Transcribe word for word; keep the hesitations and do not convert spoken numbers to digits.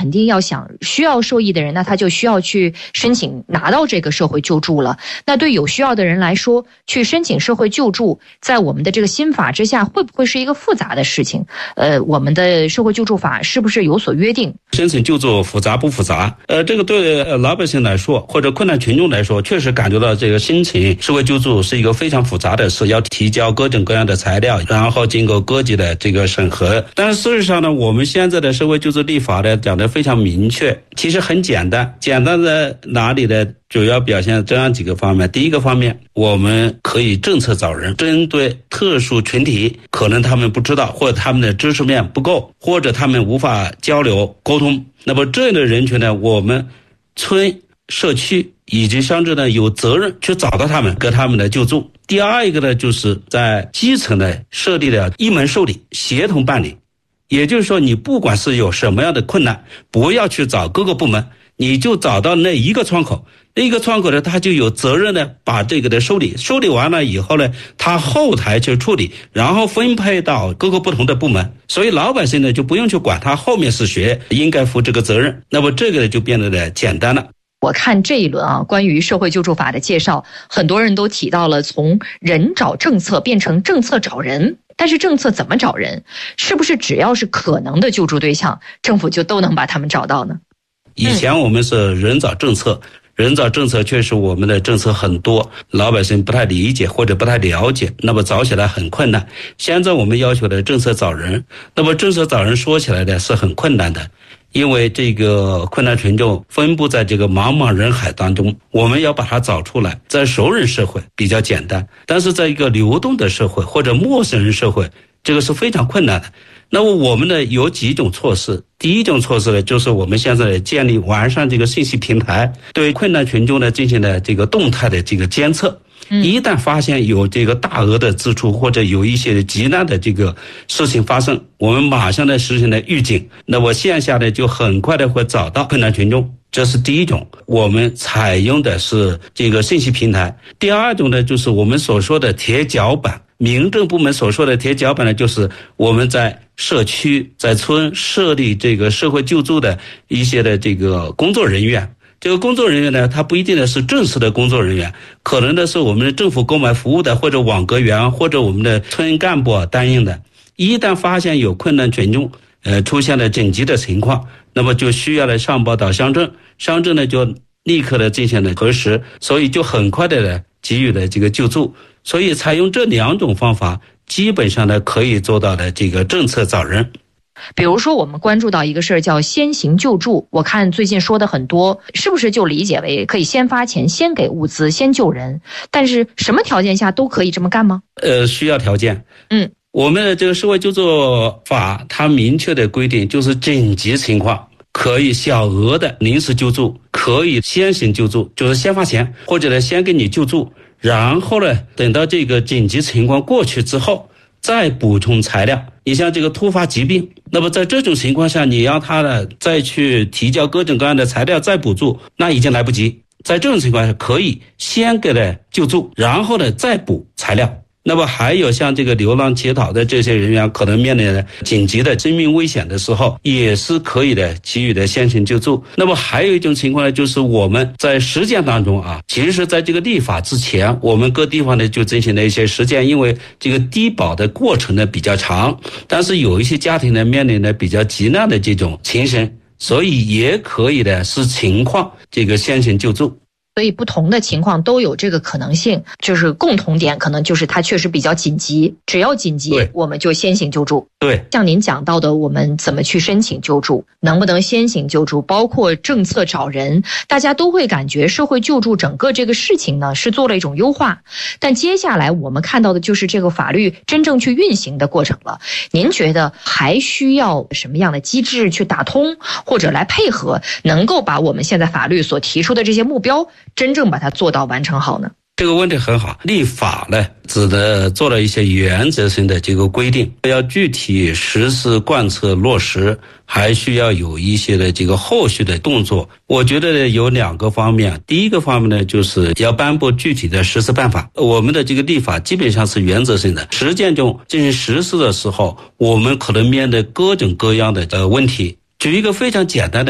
肯定要想需要受益的人，那他就需要去申请拿到这个社会救助了。那对有需要的人来说，去申请社会救助，在我们的这个新法之下，会不会是一个复杂的事情？呃，我们的社会救助法是不是有所约定？ 申请救助复杂不复杂？呃，这个对老百姓来说，或者困难群众来说，确实感觉到这个申请社会救助是一个非常复杂的事，要提交各种各样的材料，然后经过各级的这个审核。但是事实上呢，我们现在的社会救助立法呢讲得非常明确，其实很简单，简单在哪里呢？主要表现这样几个方面。第一个方面，我们可以政策找人，针对特殊群体，可能他们不知道，或者他们的知识面不够，或者他们无法交流沟通，那么这样的人群呢，我们村社区以及乡镇呢有责任去找到他们，给他们的救助。第二一个呢，就是在基层呢设立了一门受理，协同办理。也就是说，你不管是有什么样的困难，不要去找各个部门，你就找到那一个窗口，那一个窗口呢，他就有责任呢把这个的受理，受理完了以后呢，他后台去处理，然后分配到各个不同的部门。所以老百姓呢就不用去管他后面是谁应该负这个责任，那么这个就变得呢简单了。 我看这一轮啊，关于社会救助法的介绍，很多人都提到了从人找政策变成政策找人。但是政策怎么找人？是不是只要是可能的救助对象，政府就都能把他们找到呢？ 以前我们是人找政策，嗯、人找政策确实我们的政策很多，老百姓不太理解或者不太了解，那么找起来很困难。现在我们要求的政策找人，那么政策找人说起来呢是很困难的。因为这个困难群众分布在这个茫茫人海当中，我们要把它找出来。在熟人社会比较简单，但是在一个流动的社会或者陌生人社会，这个是非常困难的。那么我们呢有几种措施。第一种措施呢，就是我们现在建立完善这个信息平台，对困难群众呢进行了这个动态的这个监测。一旦发现有这个大额的支出或者有一些急难的这个事情发生，我们马上呢实行了预警，那么线下呢就很快的会找到困难群众。这是第一种，我们采用的是这个信息平台。第二种呢，就是我们所说的铁脚板。民政部门所说的铁脚板呢，就是我们在社区在村设立这个社会救助的一些的这个工作人员。这个工作人员呢，他不一定呢是正式的工作人员，可能呢是我们的政府购买服务的，或者网格员，或者我们的村干部担任的。一旦发现有困难群众呃出现了紧急的情况，那么就需要来上报到乡镇，乡镇呢就立刻的进行了核实，所以就很快的给予了这个救助。所以采用这两种方法，基本上呢可以做到的这个政策找人。 比如说我们关注到一个事儿叫先行救助，我看最近说的很多，是不是就理解为可以先发钱，先给物资，先救人？但是什么条件下都可以这么干吗？ 呃，需要条件。嗯，我们的这个社会救助法它明确的规定，就是紧急情况可以小额的临时救助，可以先行救助，就是先发钱，或者呢先给你救助，然后呢等到这个紧急情况过去之后再补充材料。你像这个突发疾病，那么在这种情况下，你让他呢再去提交各种各样的材料再补助，那已经来不及。在这种情况下，可以先给他救助，然后呢再补材料。那么还有像这个流浪乞讨的这些人员，可能面临紧急的生命危险的时候，也是可以的给予的先行救助。那么还有一种情况呢，就是我们在实践当中啊，其实在这个立法之前，我们各地方呢就进行了一些实践，因为这个低保的过程呢比较长，但是有一些家庭呢面临的比较急难的这种情形，所以也可以的视情况这个先行救助。 所以不同的情况都有这个可能性，就是共同点可能就是它确实比较紧急，只要紧急我们就先行救助。 对， 像您讲到的，我们怎么去申请救助，能不能先行救助，包括政策找人，大家都会感觉社会救助整个这个事情呢是做了一种优化。但接下来我们看到的就是这个法律真正去运行的过程了。您觉得还需要什么样的机制去打通，或者来配合，能够把我们现在法律所提出的这些目标真正把它做到完成好呢？ 这个问题很好，立法呢只能做了一些原则性的这个规定，要具体实施贯彻落实，还需要有一些的这个后续的动作。我觉得呢有两个方面，第一个方面呢就是要颁布具体的实施办法。我们的这个立法基本上是原则性的，实践中进行实施的时候，我们可能面对各种各样的呃问题。举一个非常简单的